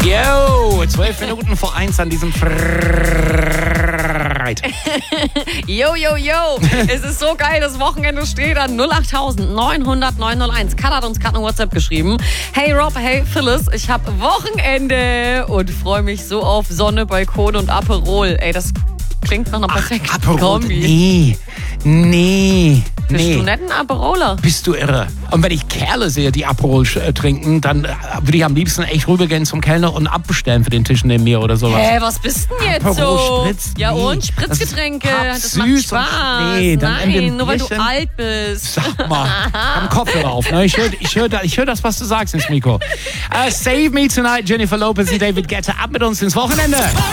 Yo, 12 Minuten vor 1 an diesem Freitag. Yo. Es ist so geil, das Wochenende steht an 08900 Kat hat uns gerade eine WhatsApp geschrieben. Hey Rob, hey Phyllis, ich habe Wochenende und freue mich so auf Sonne, Balkon und Aperol. Ey, das klingt nach einer perfekten Aperol, Kombi. Nee. Bist du nicht ein Aperoler? Bist du irre? Und wenn ich Kerle sehe, die Aperol trinken, dann würde ich am liebsten echt rübergehen zum Kellner und abbestellen für den Tisch neben mir oder sowas. Was bist denn jetzt Aperol so? Spritz? Ja Nee. und? Spritzgetränke, das macht süß Spaß. Nee, dann Nein, nur weil du Bierchen. alt bist. Sag mal, am Kopfhörer auf. Ne? Ich hör das, was du sagst ins Mikro. Save Me Tonight, Jennifer Lopez und David Guetta. Ab mit uns ins Wochenende.